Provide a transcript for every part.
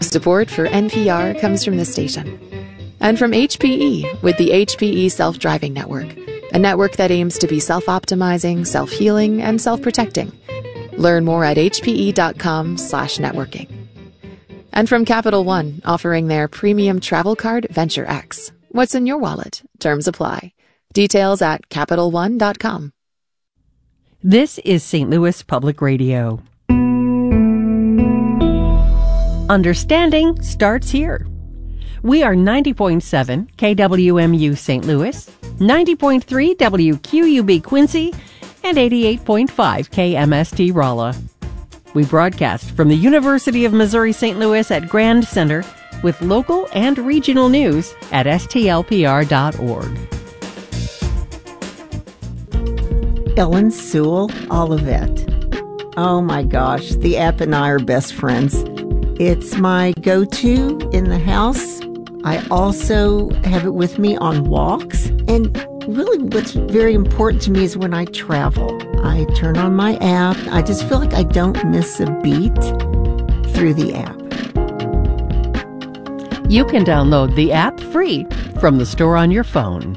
Support for NPR comes from this station. And from HPE with the HPE Self-Driving Network, a network that aims to be self-optimizing, self-healing, and self-protecting. Learn more at hpe.com/networking. And from Capital One, offering their premium travel card Venture X. What's in your wallet? Terms apply. Details at CapitalOne.com. This is St. Louis Public Radio. Understanding starts here. We are 90.7 KWMU St. Louis, 90.3 WQUB Quincy, and 88.5 KMST Rolla. We broadcast from the University of Missouri St. Louis at Grand Center with local and regional news at stlpr.org. Ellen Sewell Olivet. Oh my gosh, the app and I are best friends. It's my go-to in the house. I also have it with me on walks. And really what's very important to me is when I travel. I turn on my app. I just feel like I don't miss a beat through the app. You can download the app free from the store on your phone.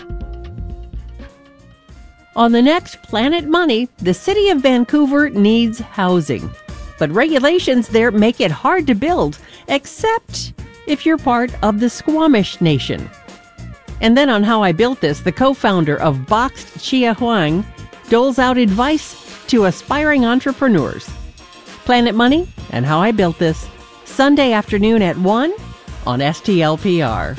On the next Planet Money, the city of Vancouver needs housing. But regulations there make it hard to build, except if you're part of the Squamish Nation. And then on How I Built This, the co-founder of Boxed Chia Huang doles out advice to aspiring entrepreneurs. Planet Money and How I Built This, Sunday afternoon at 1 on STLPR.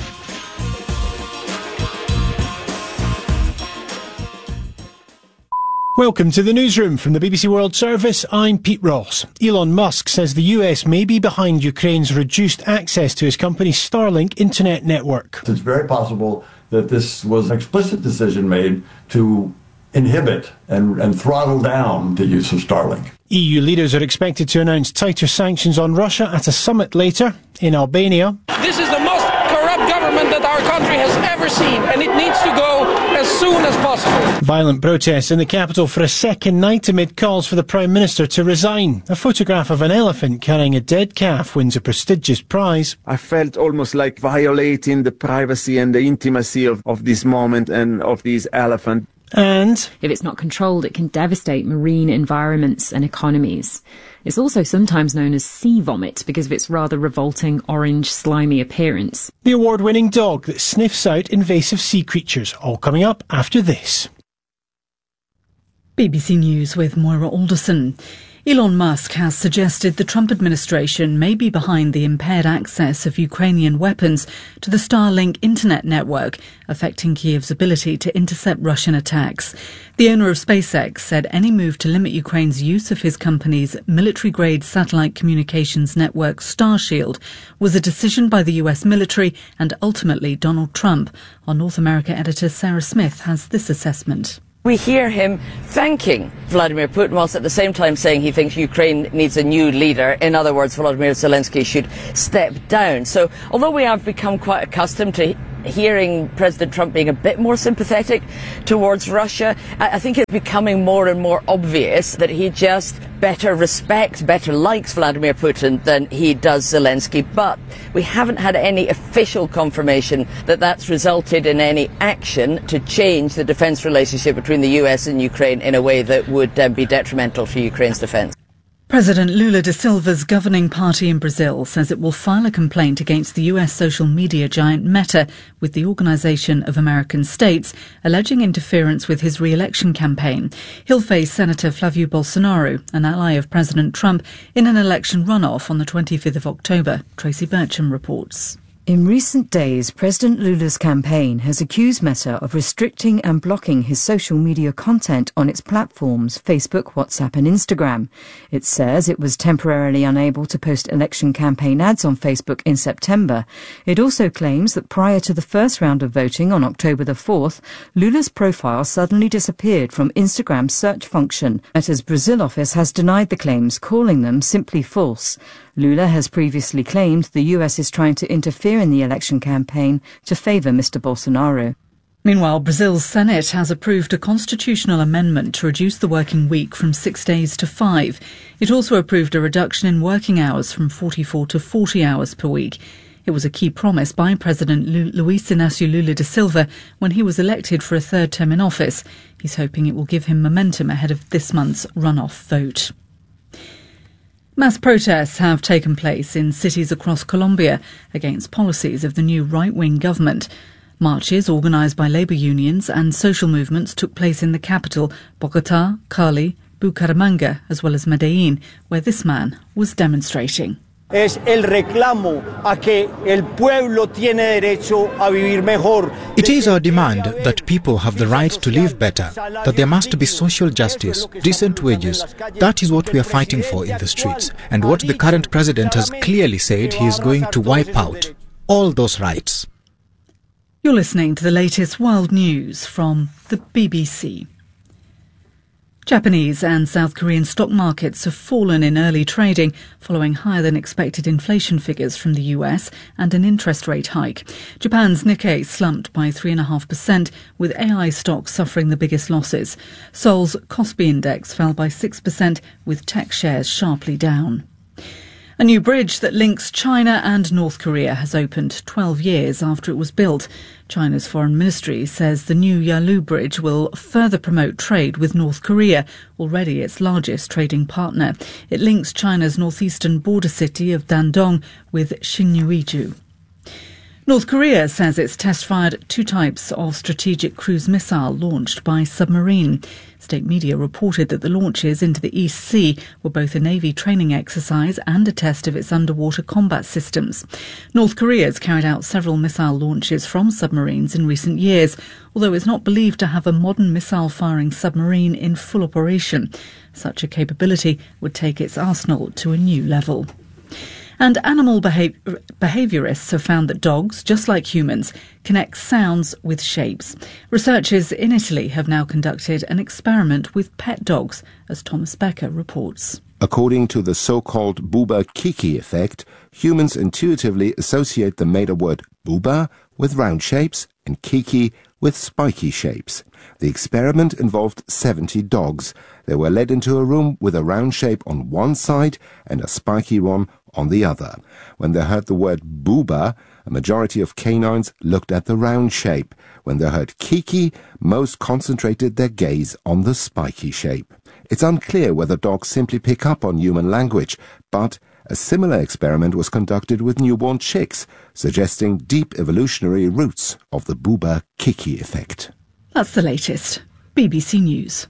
Welcome to the newsroom from the BBC World Service. I'm Pete Ross. Elon Musk says the US may be behind Ukraine's reduced access to his company's Starlink internet network. It's very possible that this was an explicit decision made to inhibit and throttle down the use of Starlink. EU leaders are expected to announce tighter sanctions on Russia at a summit later in Albania. This is the most corrupt government that our country has ever seen, and it needs to go as soon as possible. Violent protests in the capital for a second night amid calls for the Prime Minister to resign. A photograph of an elephant carrying a dead calf wins a prestigious prize. I felt almost like violating the privacy and the intimacy of this moment and of this elephant. And if it's not controlled, it can devastate marine environments and economies. It's also sometimes known as sea vomit because of its rather revolting orange, slimy appearance. The award-winning dog that sniffs out invasive sea creatures, all coming up after this. BBC News with Moira Alderson. Elon Musk has suggested the Trump administration may be behind the impaired access of Ukrainian weapons to the Starlink internet network, affecting Kyiv's ability to intercept Russian attacks. The owner of SpaceX said any move to limit Ukraine's use of his company's military-grade satellite communications network Starshield was a decision by the US military and ultimately Donald Trump. Our North America editor Sarah Smith has this assessment. We hear him thanking Vladimir Putin whilst at the same time saying he thinks Ukraine needs a new leader. In other words, Volodymyr Zelensky should step down. So although we have become quite accustomed to hearing President Trump being a bit more sympathetic towards Russia, I think it's becoming more and more obvious that he just better likes Vladimir Putin than he does Zelensky. But we haven't had any official confirmation that that's resulted in any action to change the defence relationship between the US and Ukraine in a way that would be detrimental for Ukraine's defence. President Lula da Silva's governing party in Brazil says it will file a complaint against the US social media giant Meta with the Organization of American States, alleging interference with his re-election campaign. He'll face Senator Flavio Bolsonaro, an ally of President Trump, in an election runoff on the 25th of October. Tracy Bircham reports. In recent days, President Lula's campaign has accused Meta of restricting and blocking his social media content on its platforms, Facebook, WhatsApp and Instagram. It says it was temporarily unable to post election campaign ads on Facebook in September. It also claims that prior to the first round of voting on October the 4th, Lula's profile suddenly disappeared from Instagram's search function. Meta's Brazil office has denied the claims, calling them simply false. Lula has previously claimed the US is trying to interfere in the election campaign to favour Mr. Bolsonaro. Meanwhile, Brazil's Senate has approved a constitutional amendment to reduce the working week from 6 days to 5. It also approved a reduction in working hours from 44 to 40 hours per week. It was a key promise by President Luiz Inácio Lula da Silva when he was elected for a third term in office. He's hoping it will give him momentum ahead of this month's runoff vote. Mass protests have taken place in cities across Colombia against policies of the new right-wing government. Marches organised by labour unions and social movements took place in the capital, Bogotá, Cali, Bucaramanga, as well as Medellín, where this man was demonstrating. Es el reclamo a que el pueblo tiene derecho a vivir mejor. It is our demand that people have the right to live better, that there must be social justice, decent wages. That is what we are fighting for in the streets, and what the current president has clearly said he is going to wipe out. All those rights. You're listening to the latest world news from the BBC. Japanese and South Korean stock markets have fallen in early trading following higher than expected inflation figures from the US and an interest rate hike. Japan's Nikkei slumped by 3.5%, with AI stocks suffering the biggest losses. Seoul's Kospi index fell by 6%, with tech shares sharply down. A new bridge that links China and North Korea has opened 12 years after it was built. China's foreign ministry says the new Yalu Bridge will further promote trade with North Korea, already its largest trading partner. It links China's northeastern border city of Dandong with Xinyu. North Korea says it's test-fired 2 types of strategic cruise missile launched by submarine. State media reported that the launches into the East Sea were both a Navy training exercise and a test of its underwater combat systems. North Korea has carried out several missile launches from submarines in recent years, although it's not believed to have a modern missile-firing submarine in full operation. Such a capability would take its arsenal to a new level. And animal behaviourists have found that dogs, just like humans, connect sounds with shapes. Researchers in Italy have now conducted an experiment with pet dogs, as Thomas Becker reports. According to the so-called Buba-Kiki effect, humans intuitively associate the made-up word Buba with round shapes and Kiki with spiky shapes. The experiment involved 70 dogs. They were led into a room with a round shape on one side and a spiky one on the other. When they heard the word Buba, a majority of canines looked at the round shape. When they heard Kiki, most concentrated their gaze on the spiky shape. It's unclear whether dogs simply pick up on human language, but a similar experiment was conducted with newborn chicks, suggesting deep evolutionary roots of the Buba-Kiki effect. That's the latest. BBC News.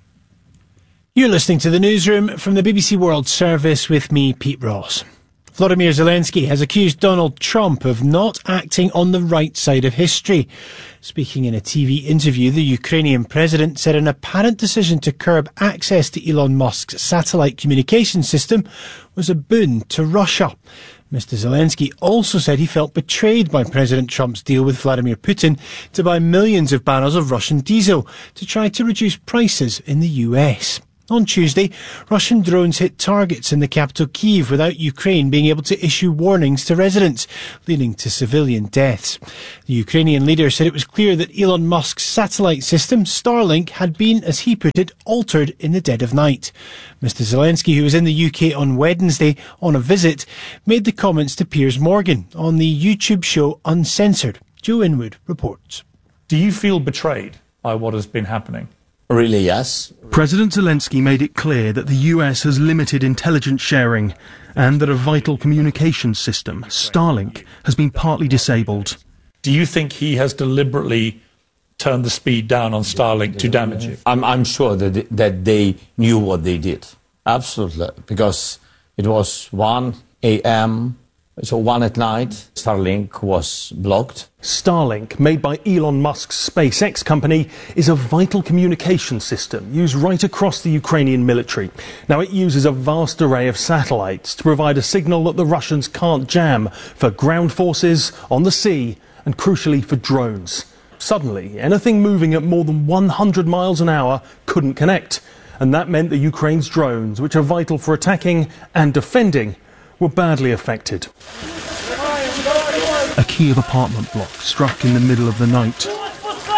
You're listening to the newsroom from the BBC World Service with me, Pete Ross. Volodymyr Zelensky has accused Donald Trump of not acting on the right side of history. Speaking in a TV interview, the Ukrainian president said an apparent decision to curb access to Elon Musk's satellite communication system was a boon to Russia. Mr. Zelensky also said he felt betrayed by President Trump's deal with Vladimir Putin to buy millions of barrels of Russian diesel to try to reduce prices in the US. On Tuesday, Russian drones hit targets in the capital Kyiv without Ukraine being able to issue warnings to residents, leading to civilian deaths. The Ukrainian leader said it was clear that Elon Musk's satellite system, Starlink, had been, as he put it, altered in the dead of night. Mr. Zelensky, who was in the UK on Wednesday on a visit, made the comments to Piers Morgan on the YouTube show Uncensored. Joe Inwood reports. Do you feel betrayed by what has been happening? Really, yes. President Zelensky made it clear that the US has limited intelligence sharing and that a vital communications system, Starlink, has been partly disabled. Do you think he has deliberately turned the speed down on Starlink to damage it? I'm sure that they knew what they did. Absolutely. Because it was 1 a.m., so 1 at night, Starlink was blocked. Starlink, made by Elon Musk's SpaceX company, is a vital communication system used right across the Ukrainian military. Now, it uses a vast array of satellites to provide a signal that the Russians can't jam for ground forces, on the sea, and crucially for drones. Suddenly, anything moving at more than 100 miles an hour couldn't connect. And that meant that Ukraine's drones, which are vital for attacking and defending, were badly affected. A Kyiv apartment block struck in the middle of the night.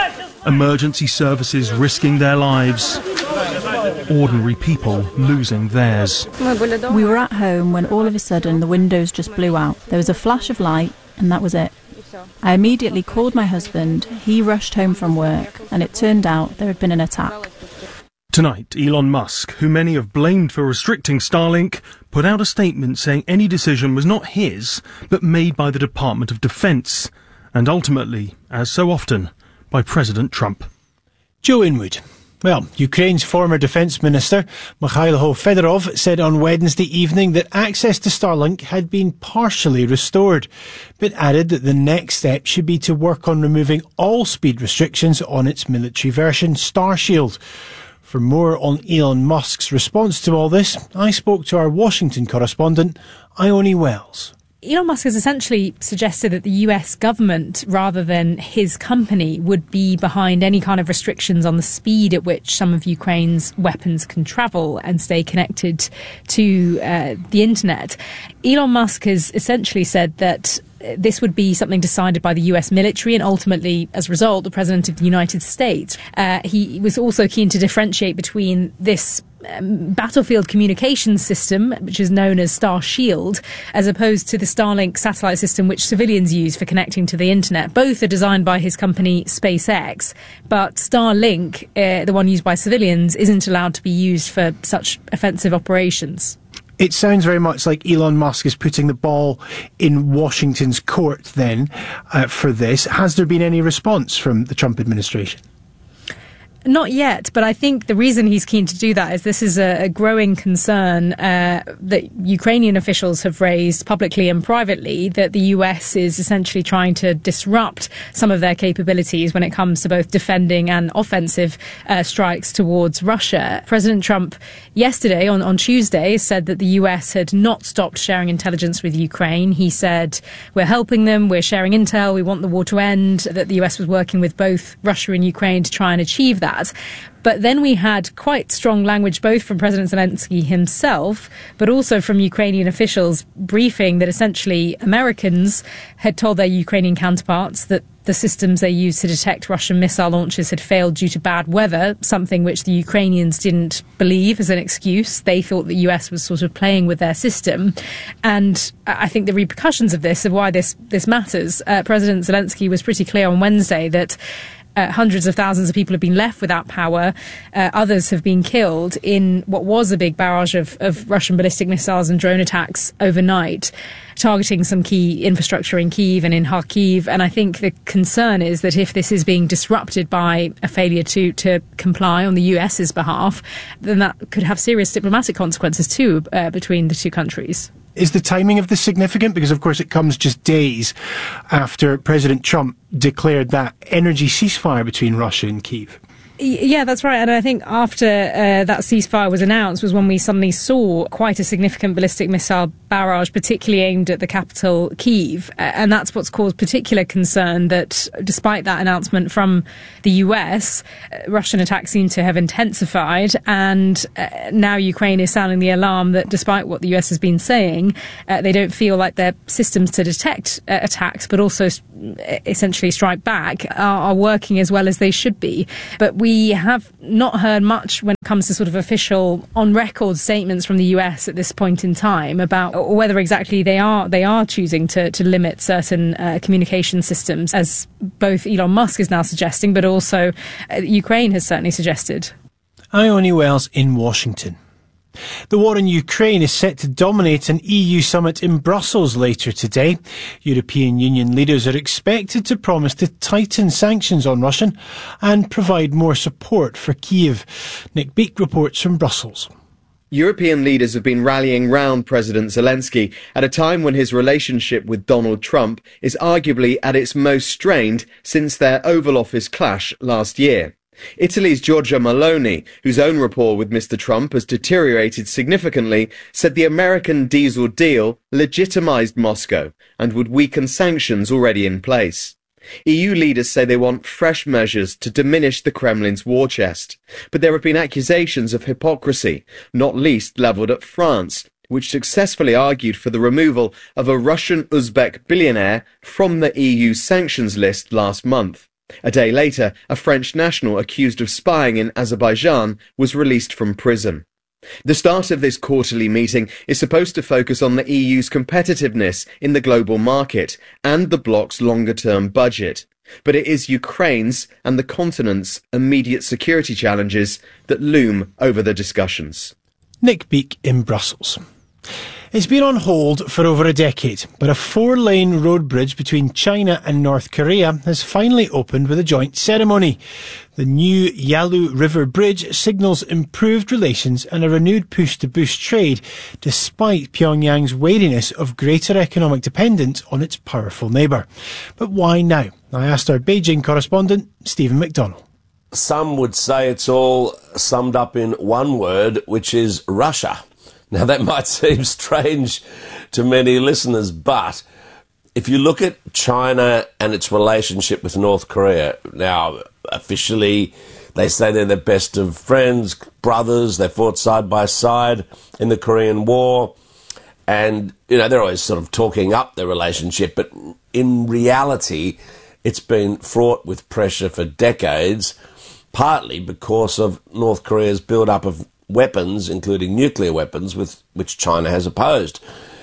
Emergency services risking their lives. Ordinary people losing theirs. We were at home when all of a sudden the windows just blew out. There was a flash of light and that was it. I immediately called my husband. He rushed home from work and it turned out there had been an attack. Tonight, Elon Musk, who many have blamed for restricting Starlink, put out a statement saying any decision was not his, but made by the Department of Defense, and ultimately, as so often, by President Trump. Joe Inwood. Well, Ukraine's former defence minister, Mikhailo Fedorov, said on Wednesday evening that access to Starlink had been partially restored, but added that the next step should be to work on removing all speed restrictions on its military version, Starshield. For more on Elon Musk's response to all this, I spoke to our Washington correspondent, Ione Wells. Elon Musk has essentially suggested that the US government, rather than his company, would be behind any kind of restrictions on the speed at which some of Ukraine's weapons can travel and stay connected to the internet. Elon Musk has essentially said that this would be something decided by the US military and ultimately, as a result, the President of the United States. He was also keen to differentiate between this battlefield communications system, which is known as Starshield, as opposed to the Starlink satellite system, which civilians use for connecting to the internet. Both are designed by his company SpaceX, but Starlink, the one used by civilians, isn't allowed to be used for such offensive operations. It sounds very much like Elon Musk is putting the ball in Washington's court then for this. Has there been any response from the Trump administration? Not yet, but I think the reason he's keen to do that is this is a growing concern that Ukrainian officials have raised publicly and privately, that the US is essentially trying to disrupt some of their capabilities when it comes to both defending and offensive strikes towards Russia. President Trump yesterday, on Tuesday, said that the US had not stopped sharing intelligence with Ukraine. He said, we're helping them, we're sharing intel, we want the war to end, that the US was working with both Russia and Ukraine to try and achieve that. But then we had quite strong language both from President Zelensky himself, but also from Ukrainian officials briefing that essentially Americans had told their Ukrainian counterparts that the systems they used to detect Russian missile launches had failed due to bad weather, something which the Ukrainians didn't believe as an excuse. They thought the US was sort of playing with their system. And I think the repercussions of this, of why this matters, President Zelensky was pretty clear on Wednesday that hundreds of thousands of people have been left without power. Others have been killed in what was a big barrage of Russian ballistic missiles and drone attacks overnight, targeting some key infrastructure in Kyiv and in Kharkiv. And I think the concern is that if this is being disrupted by a failure to comply on the US's behalf, then that could have serious diplomatic consequences too between the two countries. Is the timing of this significant? Because, of course, it comes just days after President Trump declared that energy ceasefire between Russia and Kyiv. Yeah, that's right. And I think after that ceasefire was announced was when we suddenly saw quite a significant ballistic missile barrage, particularly aimed at the capital, Kyiv. And that's what's caused particular concern, that despite that announcement from the US, Russian attacks seem to have intensified. And now Ukraine is sounding the alarm that despite what the US has been saying, they don't feel like their systems to detect attacks, but also essentially strike back, are working as well as they should be. But we have not heard much when it comes to sort of official on-record statements from the US at this point in time about whether exactly they are choosing to limit certain communication systems, as both Elon Musk is now suggesting, but also Ukraine has certainly suggested. Ione Wells in Washington. The war in Ukraine is set to dominate an EU summit in Brussels later today. European Union leaders are expected to promise to tighten sanctions on Russia and provide more support for Kyiv. Nick Beak reports from Brussels. European leaders have been rallying round President Zelensky at a time when his relationship with Donald Trump is arguably at its most strained since their Oval Office clash last year. Italy's Giorgia Meloni, whose own rapport with Mr. Trump has deteriorated significantly, said the American diesel deal legitimized Moscow and would weaken sanctions already in place. EU leaders say they want fresh measures to diminish the Kremlin's war chest. But there have been accusations of hypocrisy, not least levelled at France, which successfully argued for the removal of a Russian Uzbek billionaire from the EU sanctions list last month. A day later, a French national accused of spying in Azerbaijan was released from prison. The start of this quarterly meeting is supposed to focus on the EU's competitiveness in the global market and the bloc's longer-term budget. But it is Ukraine's and the continent's immediate security challenges that loom over the discussions. Nick Beake in Brussels. It's been on hold for over a decade, but a 4-lane road bridge between China and North Korea has finally opened with a joint ceremony. The new Yalu River Bridge signals improved relations and a renewed push to boost trade, despite Pyongyang's wariness of greater economic dependence on its powerful neighbour. But why now? I asked our Beijing correspondent, Stephen McDonnell. Some would say it's all summed up in one word, which is Russia. Now, that might seem strange to many listeners, but if you look at China and its relationship with North Korea, now, officially, they say they're the best of friends, brothers, they fought side by side in the Korean War, and, you know, they're always sort of talking up their relationship, but in reality, it's been fraught with pressure for decades, partly because of North Korea's build-up of weapons, including nuclear weapons, with which China has opposed.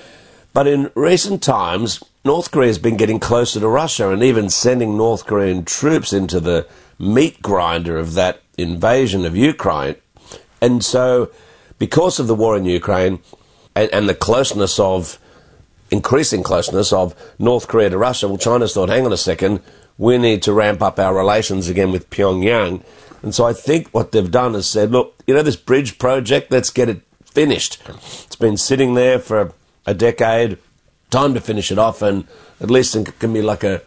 But in recent times, North Korea has been getting closer to Russia and even sending North Korean troops into the meat grinder of that invasion of Ukraine. And so, because of the war in Ukraine and the closeness of, increasing closeness of North Korea to Russia, well, China's thought, hang on a second, we need to ramp up our relations again with Pyongyang. And so I think what they've done is said, look, you know, this bridge project, let's get it finished. It's been sitting there for a decade. Time to finish it off, and at least it can be like a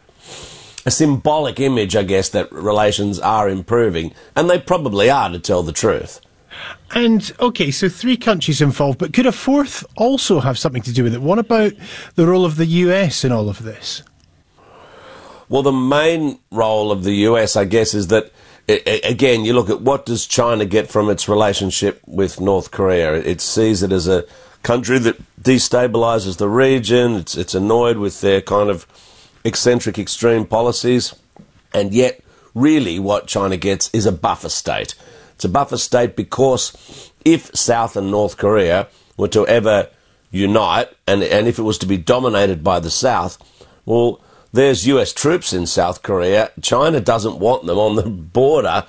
symbolic image, I guess, that relations are improving. And they probably are, to tell the truth. And, OK, so 3 countries involved, but could a 4th also have something to do with it? What about the role of the US in all of this? Well, the main role of the US, I guess, is that, again, you look at what does China get from its relationship with North Korea. It sees it as a country that destabilises the region. It's annoyed with their kind of eccentric extreme policies. And yet, really, what China gets is a buffer state. It's a buffer state because if South and North Korea were to ever unite, and if it was to be dominated by the South, well, there's US troops in South Korea. China doesn't want them on the border,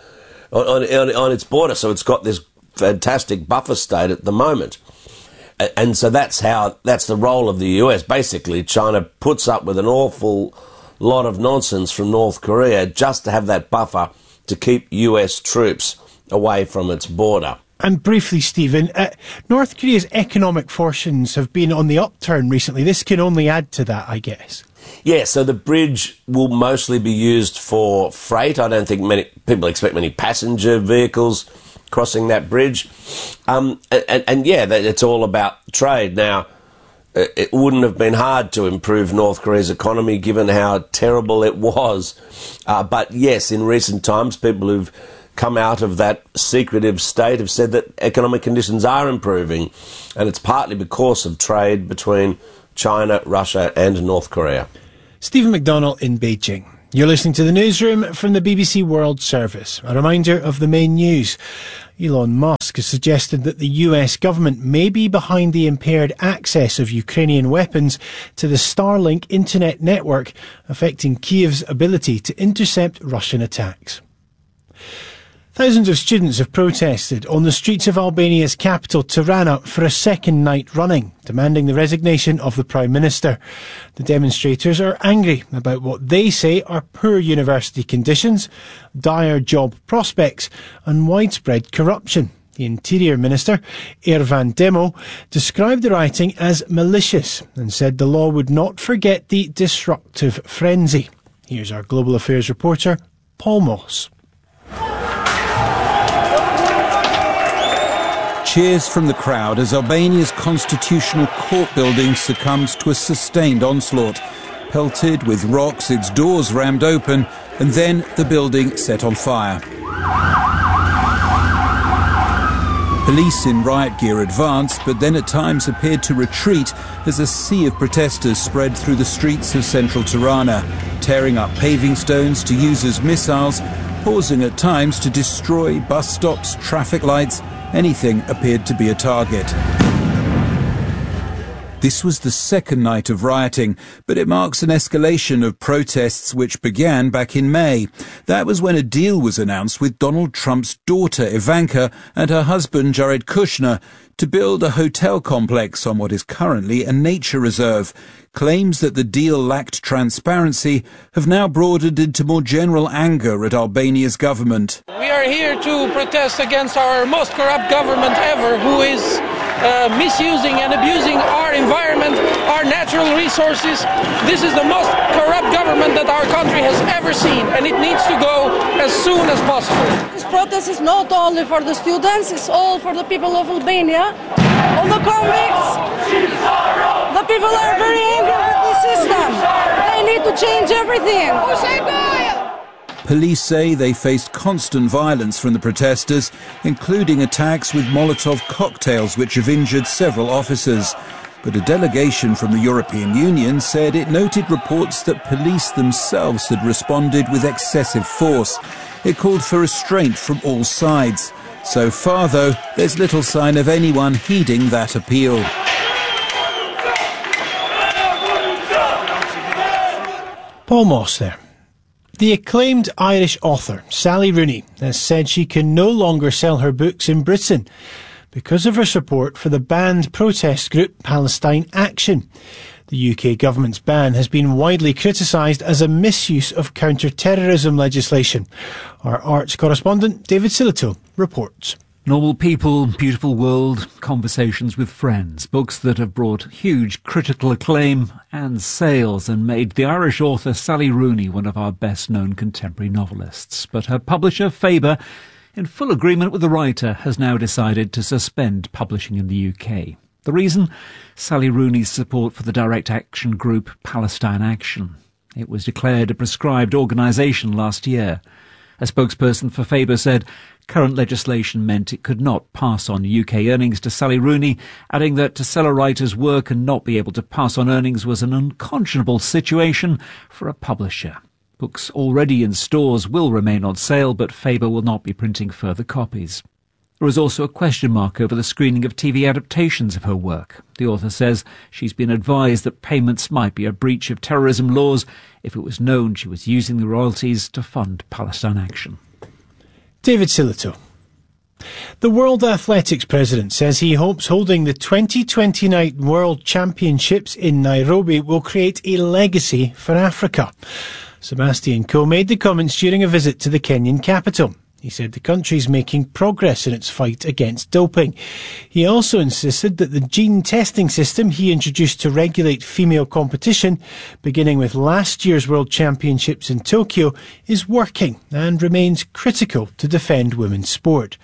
on its border, so it's got this fantastic buffer state at the moment. And so that's the role of the US. Basically, China puts up with an awful lot of nonsense from North Korea just to have that buffer to keep US troops away from its border. And briefly, Stephen, North Korea's economic fortunes have been on the upturn recently. This can only add to that, I guess. Yeah, so the bridge will mostly be used for freight. I don't think many people expect many passenger vehicles crossing that bridge. And yeah, it's all about trade. Now, it wouldn't have been hard to improve North Korea's economy given how terrible it was. But yes, in recent times, people who've come out of that secretive state have said that economic conditions are improving. And it's partly because of trade between China, Russia and North Korea. Stephen McDonnell in Beijing. You're listening to the newsroom from the BBC World Service. A reminder of the main news. Elon Musk has suggested that the US government may be behind the impaired access of Ukrainian weapons to the Starlink internet network, affecting Kyiv's ability to intercept Russian attacks. Thousands of students have protested on the streets of Albania's capital, Tirana, for a second night running, demanding the resignation of the Prime Minister. The demonstrators are angry about what they say are poor university conditions, dire job prospects and widespread corruption. The Interior Minister, Ervan Demo, described the rioting as malicious and said the law would not forget the disruptive frenzy. Here's our Global Affairs reporter, Paul Moss. Cheers from the crowd as Albania's constitutional court building succumbs to a sustained onslaught. Pelted with rocks, its doors rammed open, and then the building set on fire. Police in riot gear advanced, but then at times appeared to retreat as a sea of protesters spread through the streets of central Tirana, tearing up paving stones to use as missiles, pausing at times to destroy bus stops, traffic lights. Anything appeared to be a target. This was the second night of rioting, but it marks an escalation of protests which began back in May. That was when a deal was announced with Donald Trump's daughter Ivanka and her husband Jared Kushner to build a hotel complex on what is currently a nature reserve. Claims that the deal lacked transparency have now broadened into more general anger at Albania's government. We are here to protest against our most corrupt government ever, who is misusing and abusing our environment, our natural resources. This is the most corrupt government that our country has ever seen, and it needs to go as soon as possible. This protest is not only for the students, it's all for the people of Albania, all the convicts. The people are very angry with the system. They need to change everything. Police say they faced constant violence from the protesters, including attacks with Molotov cocktails which have injured several officers. But a delegation from the European Union said it noted reports that police themselves had responded with excessive force. It called for restraint from all sides. So far, though, there's little sign of anyone heeding that appeal. Paul Moss there. The acclaimed Irish author Sally Rooney has said she can no longer sell her books in Britain because of her support for the banned protest group Palestine Action. The UK government's ban has been widely criticised as a misuse of counter-terrorism legislation. Our arts correspondent David Silito reports. Normal People, Beautiful World, Conversations with Friends, books that have brought huge critical acclaim and sales and made the Irish author Sally Rooney one of our best-known contemporary novelists. But her publisher, Faber, in full agreement with the writer, has now decided to suspend publishing in the UK. The reason? Sally Rooney's support for the direct action group Palestine Action. It was declared a proscribed organisation last year. A spokesperson for Faber said current legislation meant it could not pass on UK earnings to Sally Rooney, adding that to sell a writer's work and not be able to pass on earnings was an unconscionable situation for a publisher. Books already in stores will remain on sale, but Faber will not be printing further copies. There is also a question mark over the screening of TV adaptations of her work. The author says she's been advised that payments might be a breach of terrorism laws if it was known she was using the royalties to fund Palestine Action. David Silito. The World Athletics President says he hopes holding the 2029 World Championships in Nairobi will create a legacy for Africa. Sebastian Coe made the comments during a visit to the Kenyan capital. He said the country is making progress in its fight against doping. He also insisted that the gene testing system he introduced to regulate female competition, beginning with last year's World Championships in Tokyo, is working and remains critical to defend women's sport.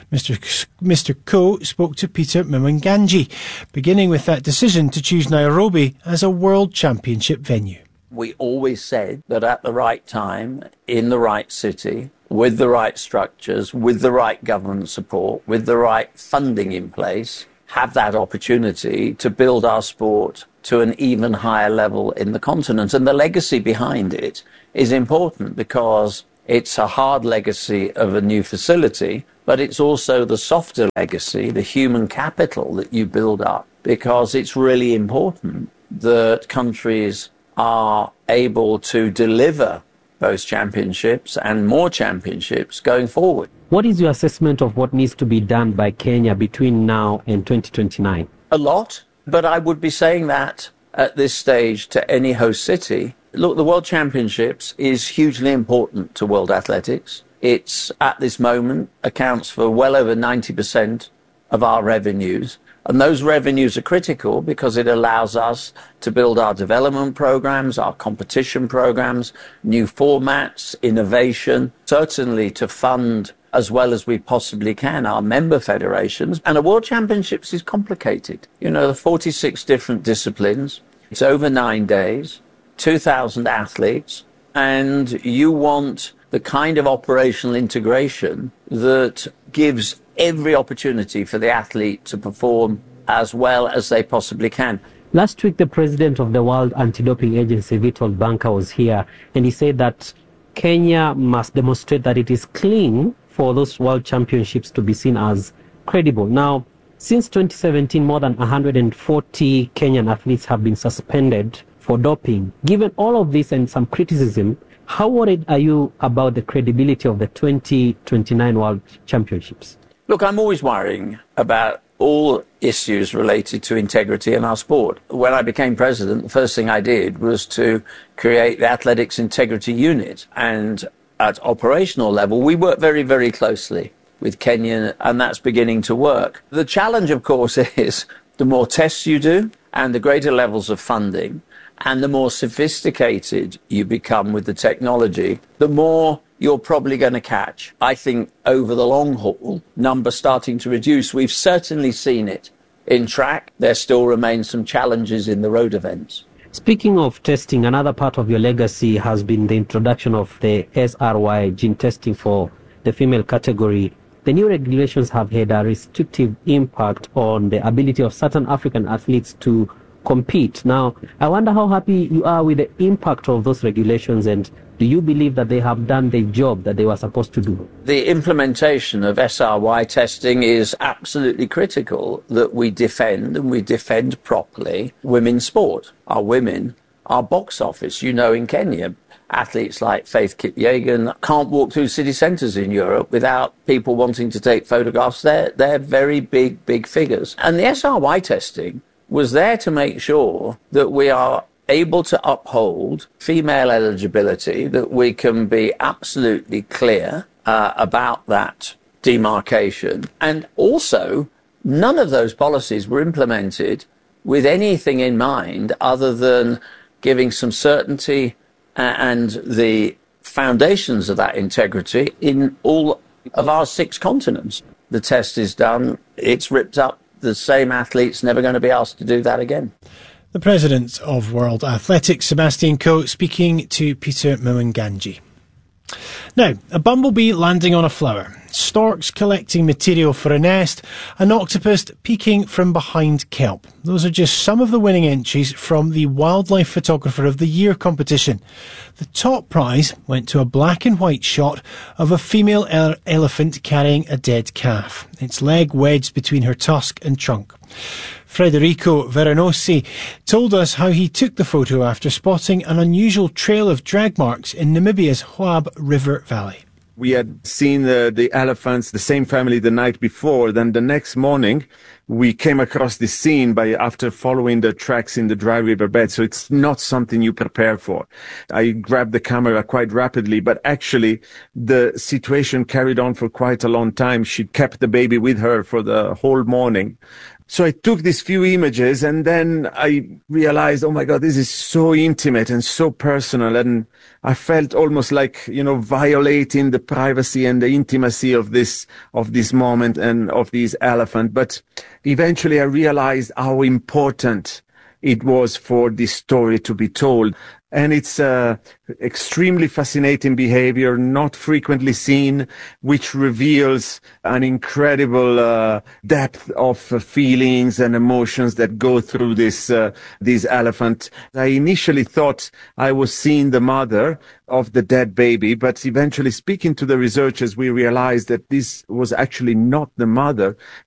Mr. Coe spoke to Peter Mwanganji, beginning with that decision to choose Nairobi as a World Championship venue. We always said that at the right time, in the right city, with the right structures, with the right government support, with the right funding in place, have that opportunity to build our sport to an even higher level in the continent. And the legacy behind it is important because it's a hard legacy of a new facility, but it's also the softer legacy, the human capital that you build up, because it's really important that countries are able to deliver those championships and more championships going forward. What is your assessment of what needs to be done by Kenya between now and 2029? A lot, but I would be saying that at this stage to any host city. Look, the World Championships is hugely important to world athletics. It's, at this moment, accounts for well over 90% of our revenues. And those revenues are critical because it allows us to build our development programs, our competition programs, new formats, innovation, certainly to fund as well as we possibly can our member federations. And a World Championships is complicated. You know, the 46 different disciplines. It's over 9 days, 2,000 athletes, and you want the kind of operational integration that gives every opportunity for the athlete to perform as well as they possibly can. Last week, the president of the World Anti-Doping Agency, Vitold Banka, was here, and he said that Kenya must demonstrate that it is clean for those world championships to be seen as credible. Now, since 2017, more than 140 Kenyan athletes have been suspended for doping. Given all of this and some criticism, how worried are you about the credibility of the 2029 World Championships? Look, I'm always worrying about all issues related to integrity in our sport. When I became president, the first thing I did was to create the Athletics Integrity Unit. And at operational level, we work very, very closely with Kenya, and that's beginning to work. The challenge, of course, is the more tests you do and the greater levels of funding and the more sophisticated you become with the technology, the more you're probably going to catch. I think over the long haul, numbers starting to reduce. We've certainly seen it in track. There still remain some challenges in the road events. Speaking of testing, another part of your legacy has been the introduction of the SRY gene testing for the female category. The new regulations have had a restrictive impact on the ability of certain African athletes to compete. Now, I wonder how happy you are with the impact of those regulations, and do you believe that they have done the job that they were supposed to do? The implementation of SRY testing is absolutely critical, that we defend, and we defend properly, women's sport. Our women, our box office. You know, in Kenya, athletes like Faith Kipyegon can't walk through city centres in Europe without people wanting to take photographs. They're very big figures. And the SRY testing was there to make sure that we are able to uphold female eligibility, that we can be absolutely clear about that demarcation. And also, none of those policies were implemented with anything in mind other than giving some certainty and the foundations of that integrity in all of our 6 continents. The test is done, it's ripped up, the same athlete's never going to be asked to do that again. The president of World Athletics, Sebastian Coe, speaking to Peter Mwanganji. Now, a bumblebee landing on a flower, storks collecting material for a nest, an octopus peeking from behind kelp. Those are just some of the winning entries from the Wildlife Photographer of the Year competition. The top prize went to a black and white shot of a female elephant carrying a dead calf, its leg wedged between her tusk and trunk. Federico Veranosi told us how he took the photo after spotting an unusual trail of drag marks in Namibia's Hwab River Valley. We had seen the elephants, the same family, the night before. Then the next morning, we came across this scene after following the tracks in the dry riverbed. So it's not something you prepare for. I grabbed the camera quite rapidly, but actually the situation carried on for quite a long time. She kept the baby with her for the whole morning. So I took these few images and then I realized, oh my God, this is so intimate and so personal. And I felt almost like, violating the privacy and the intimacy of this moment and of this elephant. But eventually I realized how important it was for this story to be told. And it's extremely fascinating behavior, not frequently seen, which reveals an incredible depth of feelings and emotions that go through this elephant. I initially thought I was seeing the mother of the dead baby, but eventually speaking to the researchers, we realized that this was actually not the mother.